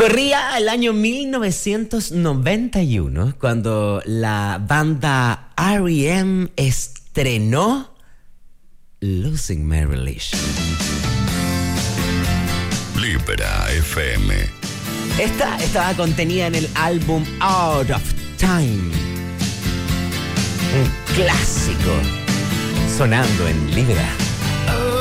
Corría el año 1991 cuando la banda R.E.M. estrenó Losing My Religion. Libra FM. Esta estaba contenida en el álbum Out of Time. Un clásico sonando en Libra.